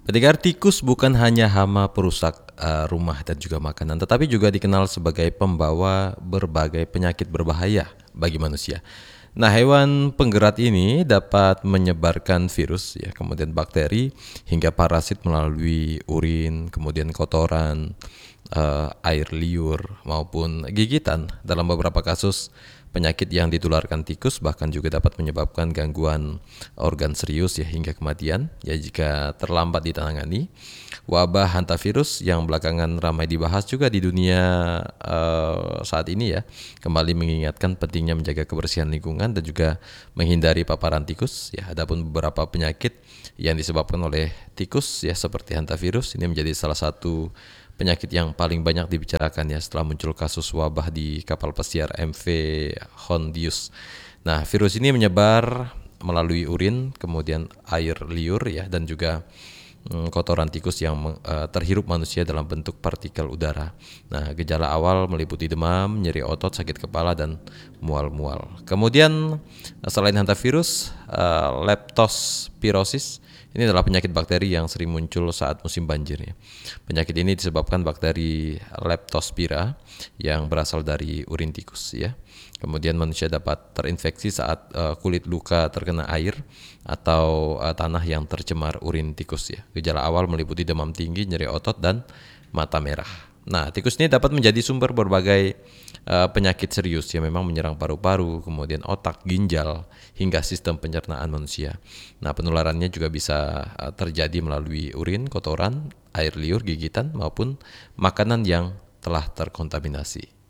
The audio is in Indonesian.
Pendengar, tikus bukan hanya hama perusak rumah dan juga makanan, tetapi juga dikenal sebagai pembawa berbagai penyakit berbahaya bagi manusia. Nah, hewan penggerak ini dapat menyebarkan virus, ya, kemudian bakteri hingga parasit melalui urin, kemudian kotoran, air liur maupun gigitan. Dalam beberapa kasus, penyakit yang ditularkan tikus bahkan juga dapat menyebabkan gangguan organ serius, ya, hingga kematian, ya, jika terlambat ditangani. Wabah hantavirus yang belakangan ramai dibahas juga di dunia saat ini, ya, kembali mengingatkan pentingnya menjaga kebersihan lingkungan dan juga menghindari paparan tikus, ya. Adapun beberapa penyakit yang disebabkan oleh tikus, ya, seperti hantavirus ini menjadi salah satu penyakit yang paling banyak dibicarakan, ya, setelah muncul kasus wabah di kapal pesiar MV Hondius. Nah, virus ini menyebar melalui urin, kemudian air liur, ya, dan juga kotoran tikus yang terhirup manusia dalam bentuk partikel udara. Nah, gejala awal meliputi demam, nyeri otot, sakit kepala, dan mual-mual. Kemudian selain hantavirus, leptospirosis ini adalah penyakit bakteri yang sering muncul saat musim banjir, ya. Penyakit ini disebabkan bakteri Leptospira yang berasal dari urin tikus, ya. Kemudian manusia dapat terinfeksi saat kulit luka terkena air atau tanah yang tercemar urin tikus, ya. Gejala awal meliputi demam tinggi, nyeri otot, dan mata merah. Nah, tikus ini dapat menjadi sumber berbagai penyakit serius yang memang menyerang paru-paru, kemudian otak, ginjal, hingga sistem pencernaan manusia. Nah, penularannya juga bisa terjadi melalui urin, kotoran, air liur, gigitan, maupun makanan yang telah terkontaminasi.